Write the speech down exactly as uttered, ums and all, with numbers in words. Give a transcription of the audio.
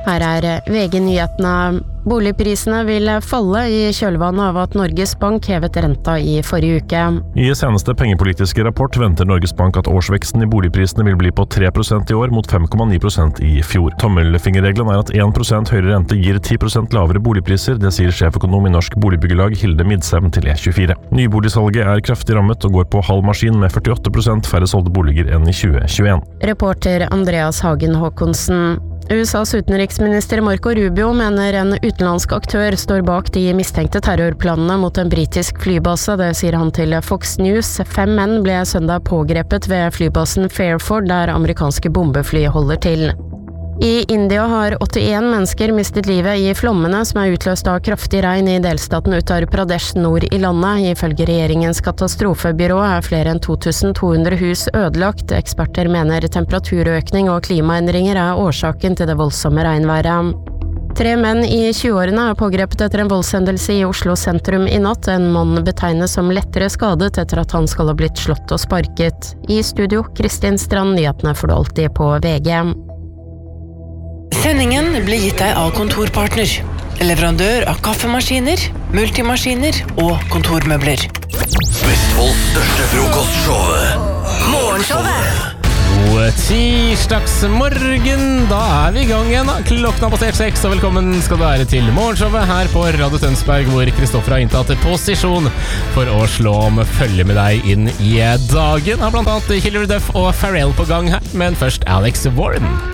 Her er V G-nyhetene. Boligprisene vil falle i kjølvannet av at Norges Bank hevet renta i forrige uke. I seneste pengepolitiske rapport venter Norges Bank at årsveksten i boligprisene vil bli på tre prosent i år mot fem komma ni prosent i fjor. Tommelfingerregelen er at én prosent høyere rente gir ti prosent lavere boligpriser, det sier sjeføkonom i Norsk Boligbyggelag Hilde Midsem til E tjuefire. Nyboligsalget er kraftig rammet og går på halv maskin med førtiåtte prosent færre solgte boliger enn i tjue tjueen. Reporter Andreas Hagen Håkonsen. U S A's utenriksminister Marco Rubio mener en utenlandsk aktør står bak de mistenkte terrorplanene mot en britisk flybase, det sier han til Fox News. Fem menn ble søndag pågrepet ved flybasen Fairford, der amerikanske bombefly holder til. I India har åttien mennesker mistet livet i flommene som er utløst av kraftig regn i delstaten Uttar Pradesh nord i landet. Ifølge regjeringens katastrofebyrå er flere enn to tusen to hundre hus ødelagt. Eksperter mener temperaturøkning og klimaendringer er årsaken til det voldsomme regnværet. Tre menn i tjueårene er pågrepet etter en voldshendelse i Oslo sentrum i natt. En mann betegnes som lettere skadet etter at han skal ha blitt slått og sparket. I studio, Kristin Strand, nyhetene får du alltid på V G. Sendingen blir gitt deg av Kontorpartner, leverandør av kaffemaskiner, multimaskiner og kontormøbler. Vestfolds største frokostshowet, Morgenshowet. God tirsdagsmorgen, da er vi i gang igjen. Klokken har passert seks, og velkommen skal du være til Morgenshowet her på Radio Tønsberg, hvor Kristoffer har inntatt posisjon for å slå om følge med deg inn i dagen. Har blant annet Hilary Duff og Pharrell på gang her, men først Alex Warren.